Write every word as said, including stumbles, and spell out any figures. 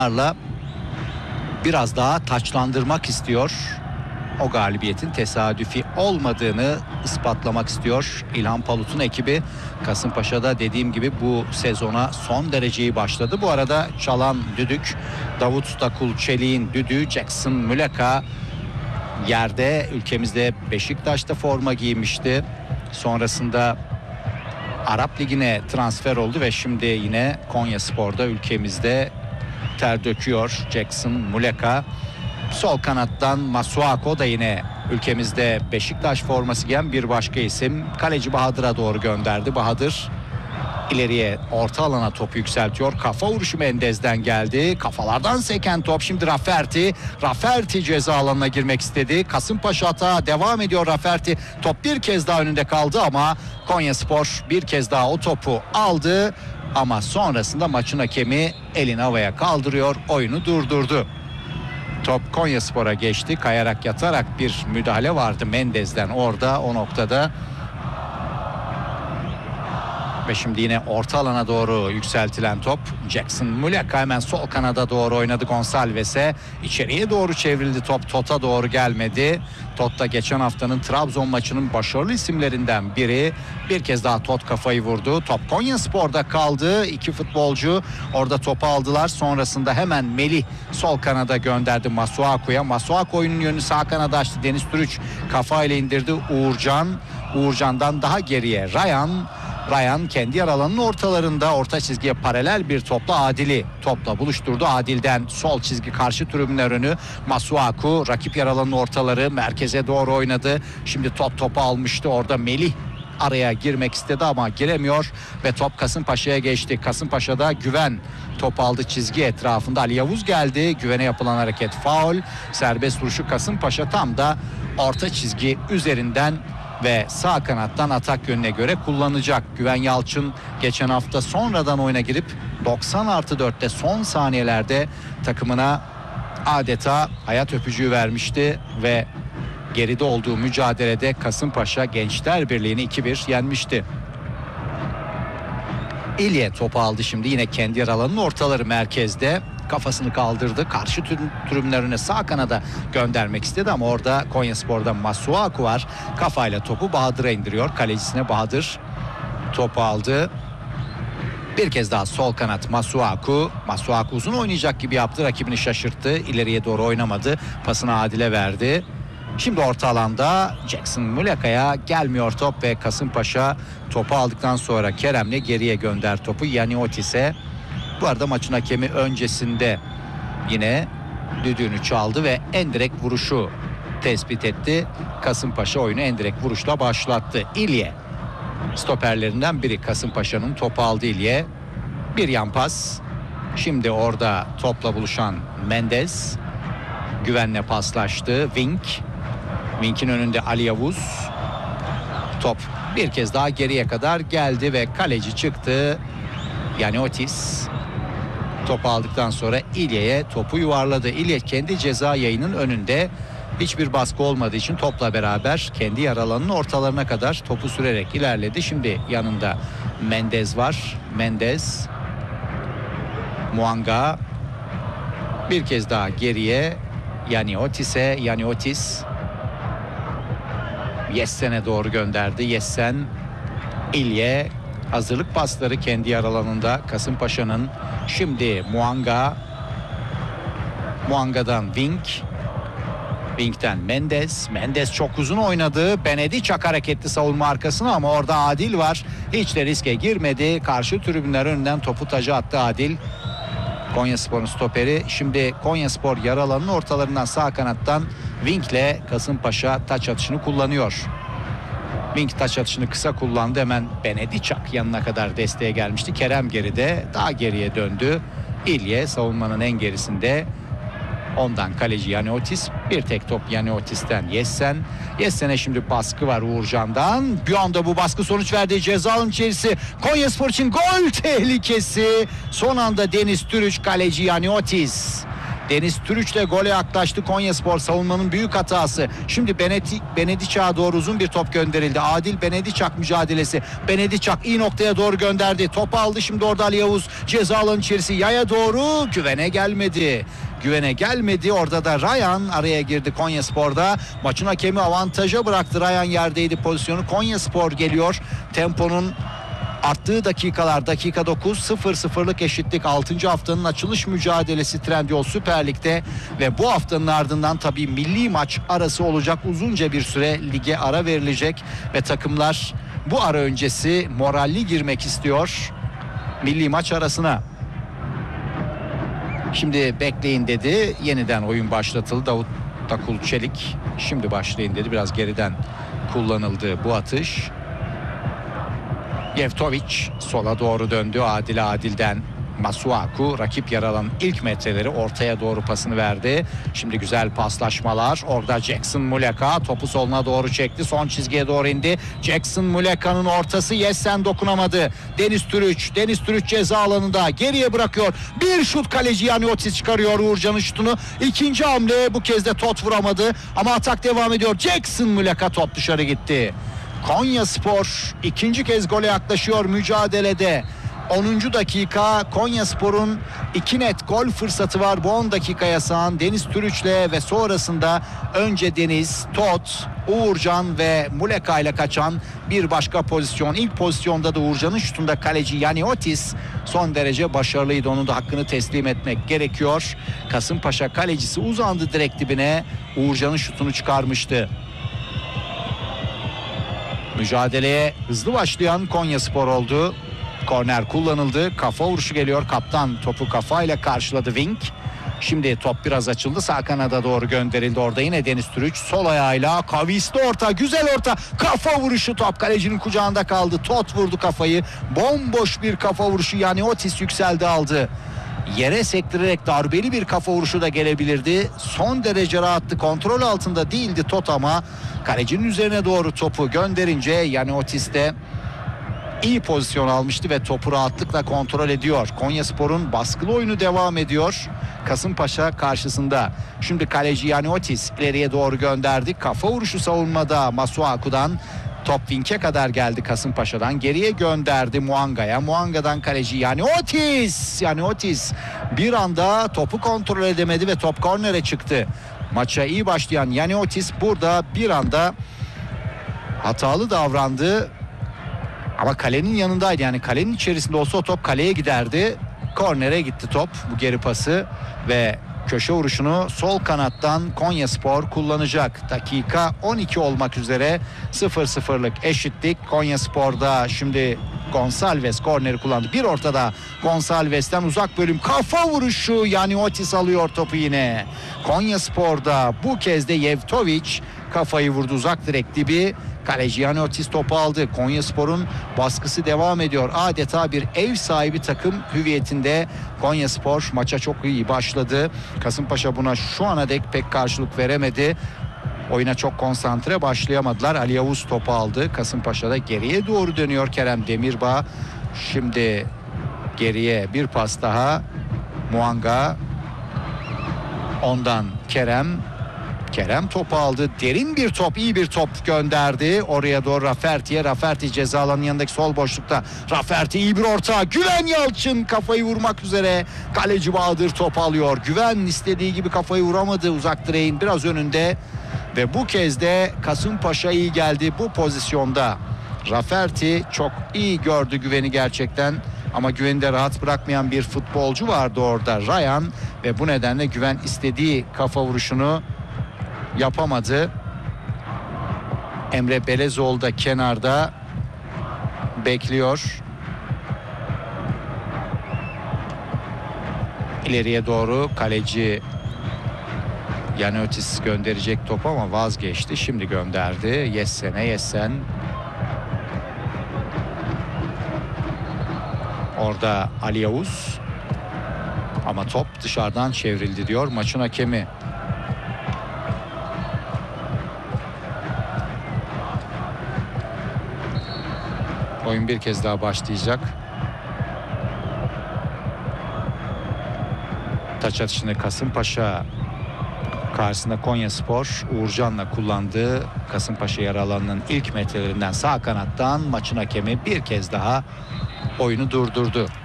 biraz daha taçlandırmak istiyor. O galibiyetin tesadüfi olmadığını ispatlamak istiyor İlhan Palut'un ekibi. Kasımpaşa'da dediğim gibi bu sezona son dereceyi başladı. Bu arada çalan düdük Davut Dakul Çelik'in düdüğü. Jackson Muleka yerde, ülkemizde Beşiktaş'ta forma giymişti. Sonrasında Arap Ligi'ne transfer oldu ve şimdi yine Konyaspor'da ülkemizde ter döküyor Jackson Muleka. Sol kanattan Masuako da yine ülkemizde Beşiktaş forması giyen bir başka isim. Kaleci Bahadır'a doğru gönderdi. Bahadır ileriye, orta alana topu yükseltiyor. Kafa vuruşu Mendez'den geldi. Kafalardan seken top şimdi Rafferty. Rafferty ceza alanına girmek istedi. Kasımpaşa hata devam ediyor Rafferty. Top bir kez daha önünde kaldı ama Konyaspor bir kez daha o topu aldı. Ama sonrasında maçın hakemi elini havaya kaldırıyor. Oyunu durdurdu. Top Konyaspor'a geçti. Kayarak yatarak bir müdahale vardı Mendez'den orada, o noktada. Ve şimdi yine orta alana doğru yükseltilen top. Jackson Muleka hemen sol kanada doğru oynadı Gonçalves'e. İçeriye doğru çevrildi top. Tot'a doğru gelmedi. Tot da geçen haftanın Trabzon maçının başarılı isimlerinden biri. Bir kez daha Tot kafayı vurdu. Top Konyaspor'da kaldı. İki futbolcu orada topu aldılar. Sonrasında hemen Melih sol kanada gönderdi Masuaku'ya. Masuaku oyunun yönünü sağ kanada açtı. Deniz Türüç kafayla indirdi. Uğurcan. Uğurcan'dan daha geriye Ryan. Ryan kendi yer alanının ortalarında orta çizgiye paralel bir topla Adil'i topla buluşturdu. Adil'den sol çizgi karşı tribünler önü. Masuaku rakip yer alanının ortaları, merkeze doğru oynadı. Şimdi top topu almıştı. Orada Melih araya girmek istedi ama giremiyor ve top Kasımpaşa'ya geçti. Kasımpaşa'da Güven top aldı çizgi etrafında. Ali Yavuz geldi. Güven'e yapılan hareket faul. Serbest vuruşu Kasımpaşa tam da orta çizgi üzerinden ve sağ kanattan atak yönüne göre kullanacak. Güven Yalçın geçen hafta sonradan oyuna girip doksan artı dörtte son saniyelerde takımına adeta hayat öpücüğü vermişti ve geride olduğu mücadelede Kasımpaşa Gençler Birliği'ni iki bir yenmişti. İlye topu aldı şimdi, yine kendi yer alanının ortaları merkezde. Kafasını kaldırdı. Karşı tribünlerine sağ kanada göndermek istedi ama orada Konyaspor'da Masuaku var. Kafayla topu Bahadır'a indiriyor. Kalecisine Bahadır topu aldı. Bir kez daha sol kanat Masuaku. Masuaku uzun oynayacak gibi yaptı. Rakibini şaşırttı. İleriye doğru oynamadı. Pasını Adil'e verdi. Şimdi orta alanda Jackson Muleka'ya gelmiyor top ve Kasımpaşa topu aldıktan sonra Kerem'le geriye gönder topu Yaniotis'e. Bu arada maçın hakemi öncesinde yine düdüğünü çaldı ve endirekt vuruşu tespit etti. Kasımpaşa oyunu endirekt vuruşla başlattı. İlye stoperlerinden biri Kasımpaşa'nın, topu aldı İlye. Bir yan pas. Şimdi orada topla buluşan Mendez Güven'le paslaştı. Wink. Wink'in önünde Ali Yavuz. Top bir kez daha geriye kadar geldi ve kaleci çıktı. Yaniotis topu aldıktan sonra İlye'ye topu yuvarladı. İlye kendi ceza yayının önünde, hiçbir baskı olmadığı için topla beraber kendi yer alanının ortalarına kadar topu sürerek ilerledi. Şimdi yanında Mendez var. Mendez, Muanga bir kez daha geriye Yaniotis'e. Yaniotis Yessen'e doğru gönderdi. Yessen, İlye. Hazırlık pasları kendi yer alanında Kasımpaşa'nın. Şimdi Muanga. Muanga'dan Wink. Wink'ten Mendez. Mendez çok uzun oynadı. Benedi çak hareketli savunma arkasına ama orada Adil var. Hiç de riske girmedi. Karşı tribünler önünden topu taca attı Adil. Konyaspor'un stoperi. Şimdi Konyaspor yer alanının ortalarından sağ kanattan Wink'le Kasımpaşa taç atışını kullanıyor. Wink taç atışını kısa kullandı. Hemen Benediçak yanına kadar desteğe gelmişti. Kerem geride, daha geriye döndü. İlye savunmanın en gerisinde. Ondan kaleci Yaniotis. Bir tek top Yaniotis'ten Yessen. Yessen'e şimdi baskı var Uğurcan'dan. Bir anda bu baskı sonuç verdi. Ceza alanı içerisi. Konyaspor için gol tehlikesi. Son anda Deniz Türüç, kaleci Yaniotis. Deniz Türüç'le gole yaklaştı Konyaspor, savunmanın büyük hatası. Şimdi Benedi, Benediçak'a doğru uzun bir top gönderildi. Adil Benediçak mücadelesi. Benediçak iyi noktaya doğru gönderdi. Topu aldı şimdi orada Ali Yavuz. Ceza alanı içerisi yaya doğru, güvene gelmedi. Güvene gelmedi. Orada da Ryan araya girdi Konyaspor'da. Maçın hakemi avantaja bıraktı. Ryan yerdeydi pozisyonu. Konyaspor geliyor. Temponun arttığı dakikalar, dakika dokuz, sıfır sıfırlık eşitlik. altıncı haftanın açılış mücadelesi Trendyol Süper Lig'de ve bu haftanın ardından tabii milli maç arası olacak. Uzunca bir süre lige ara verilecek ve takımlar bu ara öncesi moralli girmek istiyor milli maç arasına. Şimdi bekleyin dedi. Yeniden oyun başlatıldı. Davut Takul Çelik şimdi başlayın dedi. Biraz geriden kullanıldı bu atış. Yevtoviç sola doğru döndü. Adil Adil'den Masuaku, rakip yer alan ilk metreleri ortaya doğru pasını verdi. Şimdi güzel paslaşmalar. Orada Jackson Muleka topu soluna doğru çekti. Son çizgiye doğru indi. Jackson Muleka'nın ortası, Yessen dokunamadı. Deniz Türüç, Deniz Türüç ceza alanında geriye bırakıyor. Bir şut, kaleci Yaniotis çıkarıyor Uğurcan'ın şutunu. İkinci hamle, bu kez de Tot vuramadı ama atak devam ediyor. Jackson Muleka, top dışarı gitti. Konyaspor ikinci kez gole yaklaşıyor mücadelede. onuncu dakika, Konyaspor'un iki net gol fırsatı var. Bu on dakikaya sığan Deniz Türüç'le ve sonrasında önce Deniz, Tot, Uğurcan ve Muleka ile kaçan bir başka pozisyon. İlk pozisyonda da Uğurcan'ın şutunda kaleci Yaniotis son derece başarılıydı. Onun da hakkını teslim etmek gerekiyor. Kasımpaşa kalecisi uzandı direkt dibine. Uğurcan'ın şutunu çıkarmıştı. Mücadeleye hızlı başlayan Konyaspor oldu. Korner kullanıldı. Kafa vuruşu geliyor. Kaptan topu kafayla karşıladı Wink. Şimdi top biraz açıldı. Sağ kanada doğru gönderildi. Orada yine Deniz Türüç sol ayağıyla kavisli orta. Güzel orta. Kafa vuruşu, top kalecinin kucağında kaldı. Tot vurdu kafayı. Bomboş bir kafa vuruşu. Yani Otis yükseldi, aldı. Yere sektirerek darbeli bir kafa vuruşu da gelebilirdi. Son derece rahattı. Kontrol altında değildi Tot ama kalecinin üzerine doğru topu gönderince yani Otis de iyi pozisyon almıştı ve topu rahatlıkla kontrol ediyor. Konyaspor'un baskılı oyunu devam ediyor Kasımpaşa karşısında. Şimdi kaleci Yaniotis ileriye doğru gönderdi. Kafa vuruşu savunmada Masuaku'dan. Top Wink'e kadar geldi Kasımpaşa'dan. Geriye gönderdi Muanga'ya. Muanga'dan kaleci Yaniotis. Yaniotis bir anda topu kontrol edemedi ve top kornere çıktı. Maça iyi başlayan Yaniotis burada bir anda hatalı davrandı. Ama kalenin yanındaydı, yani kalenin içerisinde olsa o top kaleye giderdi. Kornere gitti top, bu geri pası ve köşe vuruşunu sol kanattan Konyaspor kullanacak. Dakika on iki olmak üzere, sıfır sıfırlık eşitlik. Konyaspor'da şimdi Gonçalves korneri kullandı. Bir ortada Gonçalves'ten uzak bölüm, kafa vuruşu, yani Otis alıyor topu yine. Konyaspor'da bu kez de Yevtoviç kafayı vurdu uzak direk dibi. Kaleci Yaniotis topu aldı. Konyaspor'un baskısı devam ediyor. Adeta bir ev sahibi takım hüviyetinde Konyaspor. Maça çok iyi başladı. Kasımpaşa buna şu ana dek pek karşılık veremedi. Oyuna çok konsantre başlayamadılar. Ali Yavuz topu aldı. Kasımpaşa'da geriye doğru dönüyor Kerem Demirbağ. Şimdi geriye bir pas daha. Muanga. Ondan Kerem. Kerem topu aldı. Derin bir top, iyi bir top gönderdi. Oraya doğru Rafferti'ye. Rafferti ceza alanının yanındaki sol boşlukta. Rafferti iyi bir orta. Güven Yalçın kafayı vurmak üzere. Kaleci Bahadır topu alıyor. Güven istediği gibi kafayı vuramadı. Uzak direğin biraz önünde. Ve bu kez de Kasımpaşa iyi geldi bu pozisyonda. Rafferti çok iyi gördü Güven'i gerçekten. Ama Güven'i de rahat bırakmayan bir futbolcu vardı orada, Ryan. Ve bu nedenle Güven istediği kafa vuruşunu yapamadı. Emre Belezoğlu da kenarda bekliyor. İleriye doğru kaleci Yaniotis gönderecek topu ama vazgeçti. Şimdi gönderdi. Yessen'e. Yessen. Orada Ali Yavuz. Ama top dışarıdan çevrildi diyor maçın hakemi. Oyun bir kez daha başlayacak. Taç atışını Kasımpaşa karşısında Konyaspor Uğurcan'la kullandığı Kasımpaşa yarı alanının ilk metrelerinden sağ kanattan maçın hakemi bir kez daha oyunu durdurdu.